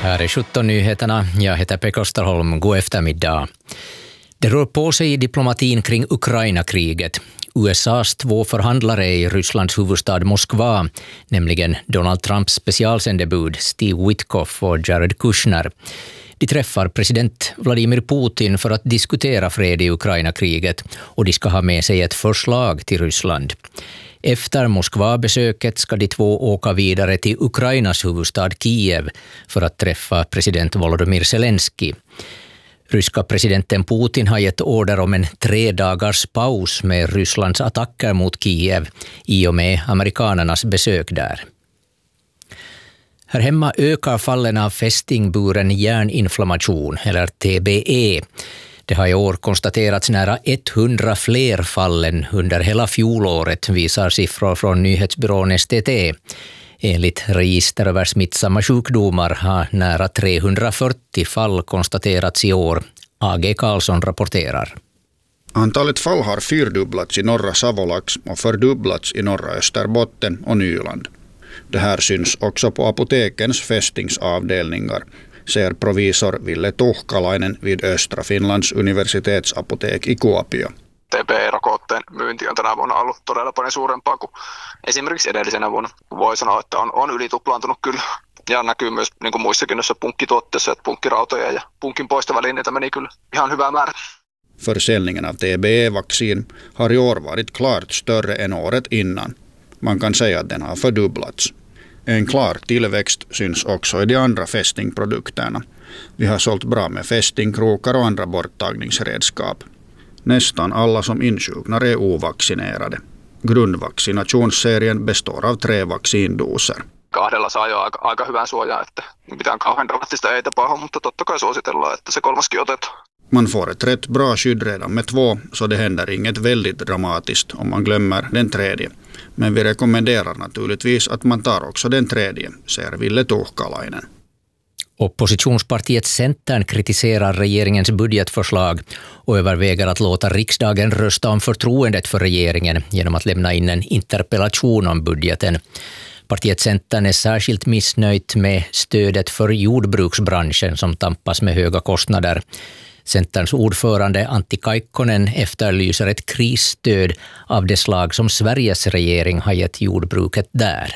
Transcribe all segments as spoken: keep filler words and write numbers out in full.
Här är sjutton nyheterna. Jag heter Pekka Österholm. God eftermiddag. Det rör på sig i diplomatin kring Ukraina-kriget. U S A:s två förhandlare i Rysslands huvudstad Moskva, nämligen Donald Trumps specialsändebud Steve Witkoff och Jared Kushner. De träffar president Vladimir Putin för att diskutera fred i Ukraina-kriget och de ska ha med sig ett förslag till Ryssland. Efter Moskva-besöket ska de två åka vidare till Ukrainas huvudstad Kiev för att träffa president Volodymyr Zelensky. Ryska presidenten Putin har gett order om en tre dagars paus med Rysslands attacker mot Kiev i och med amerikanernas besök där. Här hemma ökar fallen av fästingburen hjärninflammation, eller T B E. Det har i år konstaterats nära hundra fler fall än under hela fjolåret, visar siffror från nyhetsbyrån S T T. Enligt register över smittsamma sjukdomar har nära trehundrafyrtio fall konstaterats i år. A G Karlsson rapporterar. Antalet fall har fyrdubblats i norra Savolax och fördubblats i norra Österbotten och Nyland. Det här syns också på apotekens fästingsavdelningar, säger provisor Ville Tuhkalainen vid Östra Finlands universitetsapotek i Kuopio. T B E-rokotteen myynti on tänä vuonna ollut todella paljon suurempaa kuin esimerkiksi edellisenä vuonna. Voi sanoa, että on, on ylituplaantunut kyllä. Ja näkyy myös niin kuin muissakin noissa punkkituotteissa, että punkkirautoja ja punkin poistovälineitä meni kyllä ihan hyvää määrä. Försäljningen av T B E-vaccin har i år varit klart större än året innan. Man kan säga att den har fördubblats. En klar tillväxt syns också i de andra fästingprodukterna. Vi har sålt bra med fästingkrokar och andra borttagningsredskap. Nästan alla som insjuknar är ovaccinerade. Grundvaccinationsserien består av tre vaccindoser. Kahdella saa jo aika, aika hyvän suojaa, että mitään kauhean dramaattista ei tapahdu, mutta totta kai suositellaan, että se kolmaskin otetaan. Man får ett rätt bra skydd redan med två, så det händer inget väldigt dramatiskt om man glömmer den tredje. Men vi rekommenderar naturligtvis att man tar också den tredje, säger Ville Tuhkalainen. Oppositionspartiet Centern kritiserar regeringens budgetförslag och överväger att låta riksdagen rösta om förtroendet för regeringen genom att lämna in en interpellation om budgeten. Partiet Centern är särskilt missnöjt med stödet för jordbruksbranschen som tampas med höga kostnader. Centerns ordförande Antti Kaikkonen efterlyser ett krisstöd av det slag som Sveriges regering har gett jordbruket där.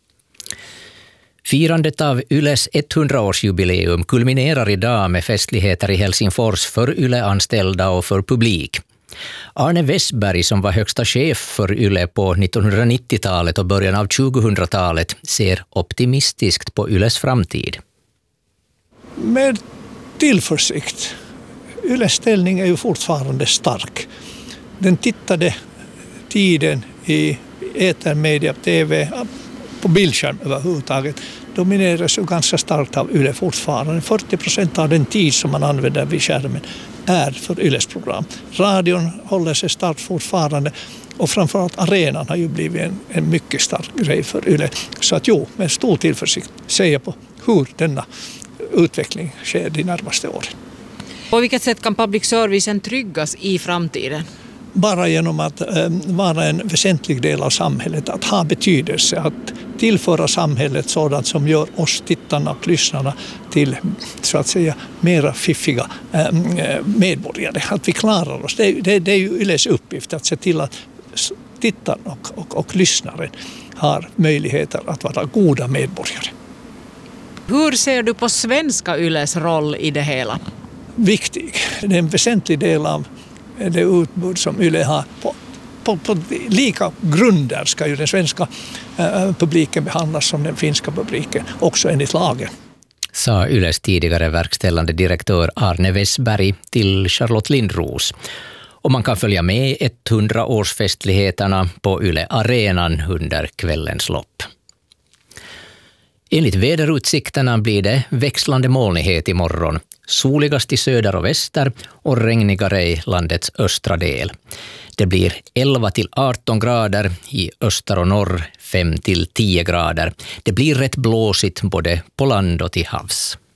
Firandet av Yles hundraårsjubileum kulminerar idag med festligheter i Helsingfors för Yle-anställda och för publik. Arne Wessberg, som var högsta chef för Yle på nittonhundranittiotalet och början av tjugohundratalet, ser optimistiskt på Yles framtid. Med tillförsikt. Yles ställning är ju fortfarande stark. Den tittade tiden i etermedia, tv, på bildskärm överhuvudtaget domineras ju ganska starkt av Yle fortfarande. fyrtio procent av den tid som man använder vid skärmen är för Yles program. Radion håller sig starkt fortfarande och framförallt arenan har ju blivit en, en mycket stark grej för Yle. Så att jo, med stor tillförsikt säger på hur denna utveckling sker de närmaste åren. På vilket sätt kan public servicen tryggas i framtiden? Bara genom att äh, vara en väsentlig del av samhället, att ha betydelse, att tillföra samhället sådant som gör oss tittarna och lyssnarna till, så att säga, mera fiffiga äh, medborgare. Att vi klarar oss. Det, det, det är ju Yles uppgift att se till att tittaren och, och, och lyssnaren har möjligheter att vara goda medborgare. Hur ser du på svenska Yles roll i det hela? Viktig. Det är en väsentlig del av det utbud som Yle har. På, på, på lika grunder ska ju den svenska eh, publiken behandlas som den finska publiken, också enligt lagen. Sa Yles tidigare verkställande direktör Arne Wessberg till Charlotte Lindros. Och man kan följa med hundraårsfestligheterna på Yle Arenan under kvällens lopp. Enligt väderutsikterna blir det växlande molnighet imorgon. Soligast i söder och väster och regnigare i landets östra del. Det blir elva till arton grader i öster och norr, fem till tio grader. Det blir rätt blåsigt både på land och till havs.